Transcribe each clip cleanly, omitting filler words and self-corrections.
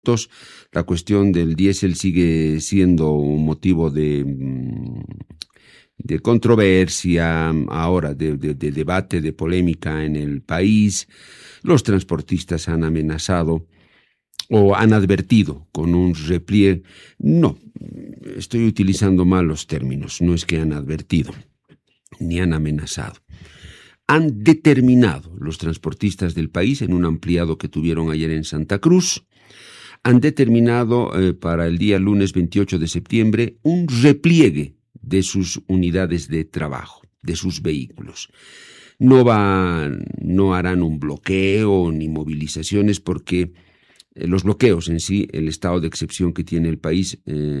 La cuestión del diésel sigue siendo un motivo de controversia, ahora de debate, de polémica en el país. Los transportistas han amenazado o han advertido con un repliegue. No, estoy utilizando mal los términos, no es que han advertido ni han amenazado. Han determinado los transportistas del país, en un ampliado que tuvieron ayer en Santa Cruz, han determinado para el día lunes 28 de septiembre un repliegue de sus unidades de trabajo, de sus vehículos. No harán un bloqueo ni movilizaciones porque los bloqueos en sí, el estado de excepción que tiene el país,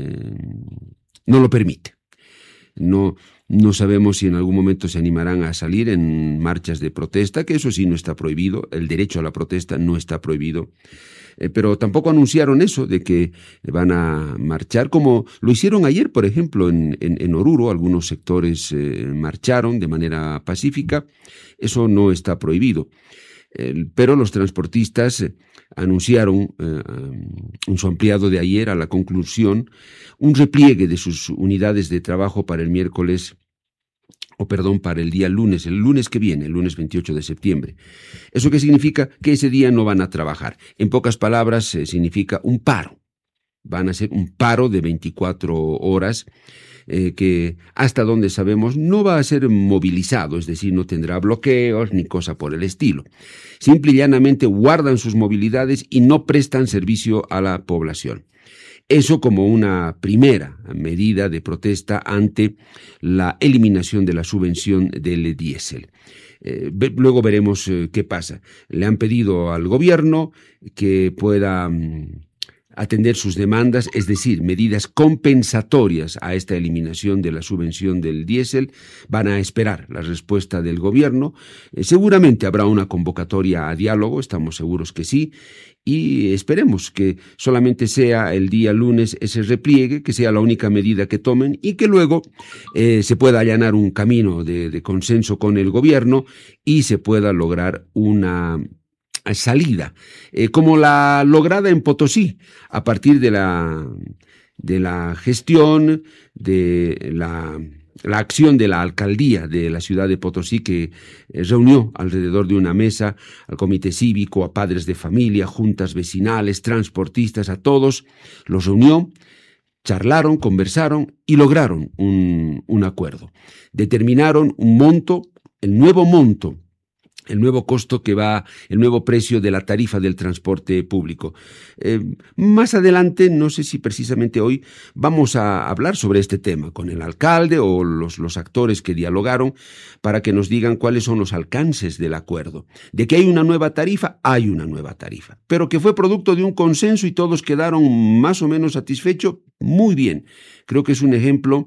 no lo permite. No sabemos si en algún momento se animarán a salir en marchas de protesta, que eso sí no está prohibido, el derecho a la protesta no está prohibido, pero tampoco anunciaron eso de que van a marchar, como lo hicieron ayer, por ejemplo, en Oruro. Algunos sectores marcharon de manera pacífica, eso no está prohibido. Pero los transportistas anunciaron en su ampliado de ayer, a la conclusión, un repliegue de sus unidades de trabajo para para el día lunes, el lunes que viene, el lunes 28 de septiembre. ¿Eso qué significa? Que ese día no van a trabajar. En pocas palabras, significa un paro. Van a hacer un paro de 24 horas, que hasta donde sabemos no va a ser movilizado, es decir, no tendrá bloqueos ni cosa por el estilo. Simple y llanamente guardan sus movilidades y no prestan servicio a la población. Eso como una primera medida de protesta ante la eliminación de la subvención del diésel. Luego veremos qué pasa. Le han pedido al gobierno que pueda atender sus demandas, es decir, medidas compensatorias a esta eliminación de la subvención del diésel. Van a esperar la respuesta del gobierno. Seguramente habrá una convocatoria a diálogo, estamos seguros que sí, y esperemos que solamente sea el día lunes ese repliegue, que sea la única medida que tomen y que luego se pueda allanar un camino de consenso con el gobierno y se pueda lograr una salida, como la lograda en Potosí, a partir de la gestión, de la acción de la alcaldía de la ciudad de Potosí, que reunió alrededor de una mesa al comité cívico, a padres de familia, juntas vecinales, transportistas, a todos, los reunió, charlaron, conversaron y lograron un acuerdo. Determinaron un monto, el nuevo costo que va, el nuevo precio de la tarifa del transporte público. Más adelante, no sé si precisamente hoy, vamos a hablar sobre este tema con el alcalde o los actores que dialogaron para que nos digan cuáles son los alcances del acuerdo. De que hay una nueva tarifa, pero que fue producto de un consenso y todos quedaron más o menos satisfechos, muy bien. Creo que es un ejemplo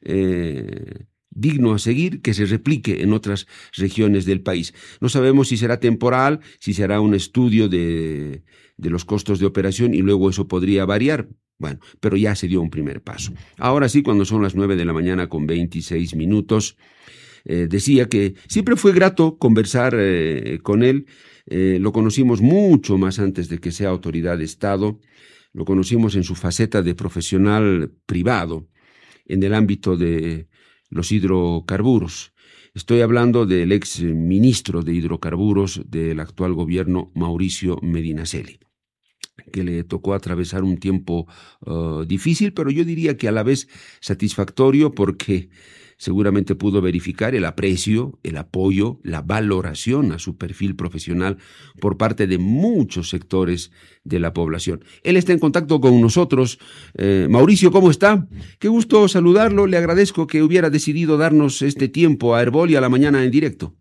digno a seguir, que se replique en otras regiones del país. No sabemos si será temporal, si será un estudio de los costos de operación y luego eso podría variar. Bueno, pero ya se dio un primer paso. Ahora sí, cuando son las 9 de la mañana con 26 minutos, decía que siempre fue grato conversar con él. Lo conocimos mucho más antes de que sea autoridad de Estado. Lo conocimos en su faceta de profesional privado, en el ámbito de los hidrocarburos. Estoy hablando del ex ministro de hidrocarburos del actual gobierno, Mauricio Medinaceli, que le tocó atravesar un tiempo difícil, pero yo diría que a la vez satisfactorio, porque seguramente pudo verificar el aprecio, el apoyo, la valoración a su perfil profesional por parte de muchos sectores de la población. Él está en contacto con nosotros. Mauricio, ¿cómo está? Qué gusto saludarlo. Le agradezco que hubiera decidido darnos este tiempo a Herbol y a la mañana en directo.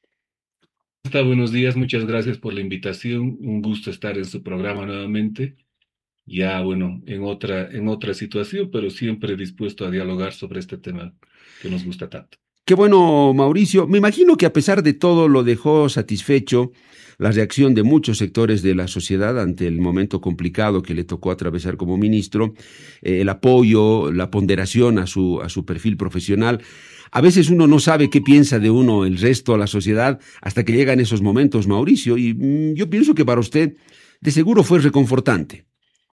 Buenos días, muchas gracias por la invitación. Un gusto estar en su programa nuevamente. Ya, bueno, en otra situación, pero siempre dispuesto a dialogar sobre este tema que nos gusta tanto. Qué bueno, Mauricio. Me imagino que a pesar de todo lo dejó satisfecho la reacción de muchos sectores de la sociedad ante el momento complicado que le tocó atravesar como ministro, el apoyo, la ponderación a su perfil profesional. A veces uno no sabe qué piensa de uno el resto, la sociedad, hasta que llegan esos momentos, Mauricio, y yo pienso que para usted de seguro fue reconfortante.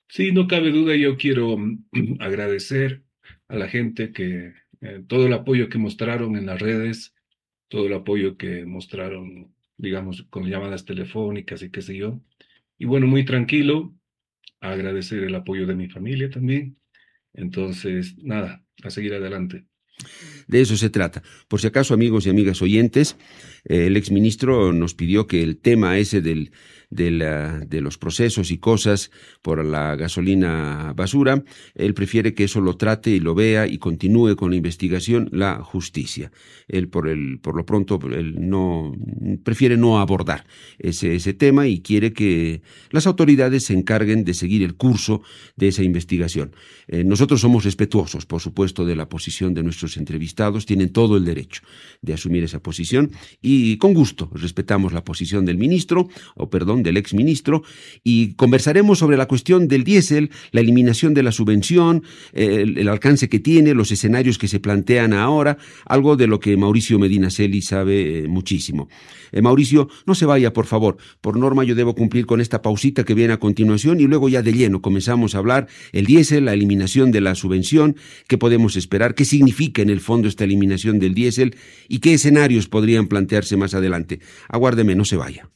Sí, no cabe duda, yo quiero agradecer a la gente que todo el apoyo que mostraron en las redes, todo el apoyo que mostraron, digamos, con llamadas telefónicas y qué sé yo. Y bueno, muy tranquilo, agradecer el apoyo de mi familia también. Entonces, nada, a seguir adelante. De eso se trata. Por si acaso, amigos y amigas oyentes, el exministro nos pidió que el tema ese de los procesos y cosas por la gasolina basura, él prefiere que eso lo trate y lo vea y continúe con la investigación la justicia. Él por lo pronto él no prefiere no abordar ese tema y quiere que las autoridades se encarguen de seguir el curso de esa investigación. Nosotros somos respetuosos, por supuesto, de la posición de nuestros entrevistados, tienen todo el derecho de asumir esa posición y con gusto respetamos la posición del ministro, del exministro, y conversaremos sobre la cuestión del diésel, la eliminación de la subvención, el alcance que tiene, los escenarios que se plantean ahora, algo de lo que Mauricio Medinaceli sabe muchísimo. Mauricio, no se vaya, por favor. Por norma yo debo cumplir con esta pausita que viene a continuación y luego ya de lleno comenzamos a hablar el diésel, la eliminación de la subvención, qué podemos esperar, qué significa en el fondo esta eliminación del diésel y qué escenarios podrían plantearse más adelante. Aguárdeme, no se vaya.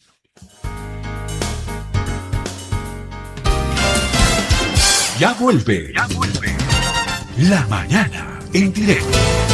Ya vuelve. La mañana en directo.